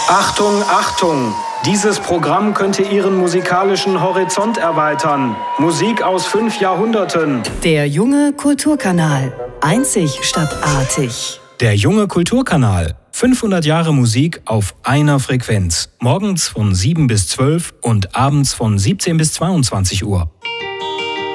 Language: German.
Achtung, Achtung! Dieses Programm könnte Ihren musikalischen Horizont erweitern. Musik aus 5 Jahrhunderten. Der junge Kulturkanal. Einzig statt artig. Der junge Kulturkanal. 500 Jahre Musik auf einer Frequenz. Morgens von 7 bis 12 und abends von 17 bis 22 Uhr.